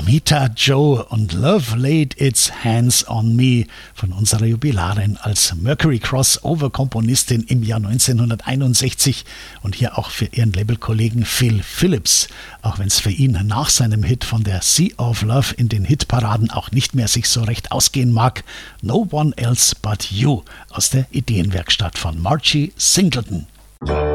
Amita Joe und Love Laid Its Hands on Me von unserer Jubilarin als Mercury Crossover-Komponistin im Jahr 1961 und hier auch für ihren Labelkollegen Phil Phillips, auch wenn es für ihn nach seinem Hit von der Sea of Love in den Hitparaden auch nicht mehr sich so recht ausgehen mag. No One Else But You aus der Ideenwerkstatt von Margie Singleton.